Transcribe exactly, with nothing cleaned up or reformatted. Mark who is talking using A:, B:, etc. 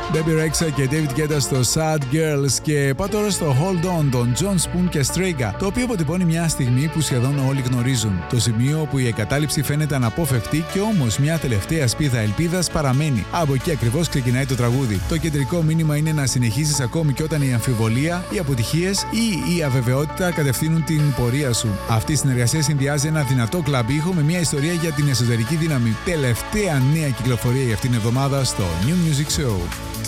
A: Baby Rexha και David Guetta στο Sad Girls και πάω τώρα στο Hold On των John Spoon και Strega, το οποίο αποτυπώνει μια στιγμή που σχεδόν όλοι γνωρίζουν. Το σημείο όπου η εγκατάλειψη φαίνεται αναπόφευκτη και όμως μια τελευταία σπίδα ελπίδας παραμένει. Από εκεί ακριβώς ξεκινάει το τραγούδι. Το κεντρικό μήνυμα είναι να συνεχίσεις ακόμη και όταν η αμφιβολία, οι αποτυχίες ή η αβεβαιότητα κατευθύνουν την πορεία σου. Αυτή η συνεργασία συνδυάζει ένα δυνατό κλαμπ ήχο με μια ιστορία για την εσωτερική δύναμη. Τελευταία νέα κυκλοφορία για αυτήν την εβδομάδα στο New Music Show.